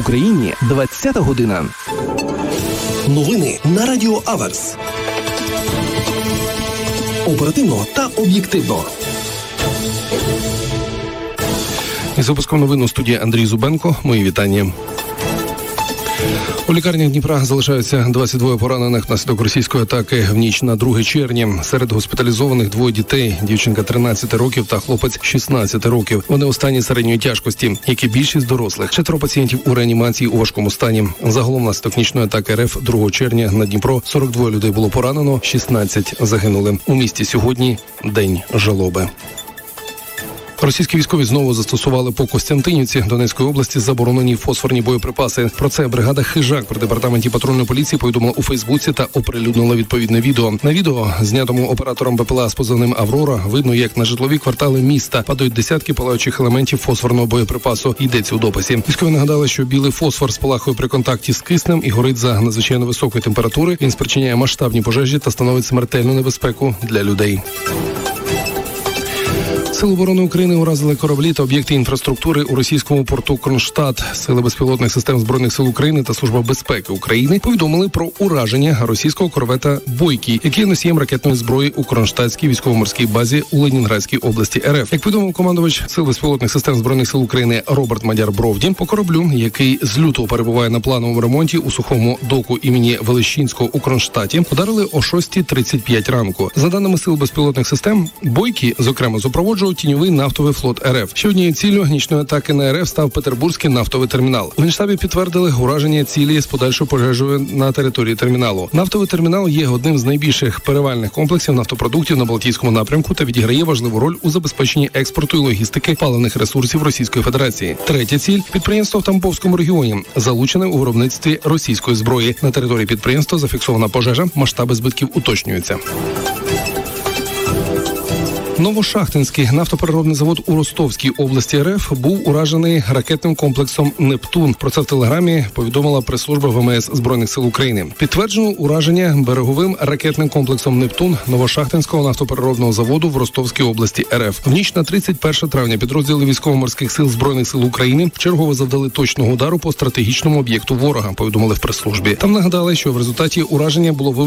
Україні 20-та година. Новини на Радіо Аверс. Оперативно та об'єктивно. Із випуском новин у студії Андрій Зубенко. Мої вітання. У лікарнях Дніпра залишаються 22 поранених внаслідок російської атаки в ніч на 2 червня. Серед госпіталізованих 2 дітей – дівчинка 13 років та хлопець 16 років. Вони у стані середньої тяжкості, як і більшість дорослих. 4 пацієнтів у реанімації у важкому стані. Загалом внаслідок нічної атаки РФ 2 червня на Дніпро 42 людей було поранено, 16 загинули. У місті сьогодні День жалоби. Російські військові знову застосували по Костянтинівці Донецької області заборонені фосфорні боєприпаси. Про це бригада «Хижак» при департаменті патрульної поліції повідомила у Фейсбуці та оприлюднила відповідне відео. На відео, знятому оператором БПЛА з позивним «Аврора», видно, як на житлові квартали міста падають десятки палаючих елементів фосфорного боєприпасу. Йдеться у дописі. Військові нагадали, що білий фосфор спалахує при контакті з киснем і горить за надзвичайно високої температури. Він спричиняє масштабні пожежі та становить смертельну небезпеку для людей. Сили оборони України уразили кораблі та об'єкти інфраструктури у російському порту Кронштадт. Сили безпілотних систем Збройних сил України та Служба безпеки України повідомили про ураження російського корвета «Бойкий», який є носієм ракетної зброї у Кронштадтській військово-морській базі у Ленінградській області РФ. Як повідомив командувач Сил безпілотних систем Збройних сил України Роберт Мадяр Бровді, по кораблю, який з лютого перебуває на плановому ремонті у сухому доку імені Велещинського у Кронштадті, ударили о 6:35 ранку. За даними Сил безпілотних систем, «Бойкий», зокрема, супроводжував тіньовий нафтовий флот РФ. Ще однією ціллю нічної атаки на РФ став Петербурзький нафтовий термінал. У Генштабі підтвердили ураження цілі з подальшою пожежею на території терміналу. Нафтовий термінал є одним з найбільших перевальних комплексів нафтопродуктів на Балтійському напрямку та відіграє важливу роль у забезпеченні експорту і логістики паливних ресурсів Російської Федерації. Третя ціль – підприємство в Тамбовському регіоні, залучене у виробництві російської зброї. На території підприємства зафіксована пожежа, масштаби збитків уточнюються. Новошахтинський нафтопереробний завод у Ростовській області РФ був уражений ракетним комплексом «Нептун». Про це в Телеграмі повідомила прес-служба ВМС Збройних сил України. Підтверджено ураження береговим ракетним комплексом «Нептун» Новошахтинського нафтопереробного заводу в Ростовській області РФ. В ніч на 31 травня підрозділи військово-морських сил Збройних сил України чергово завдали точного удару по стратегічному об'єкту ворога, повідомили в прес-службі. Там нагадали, що в результаті ураження було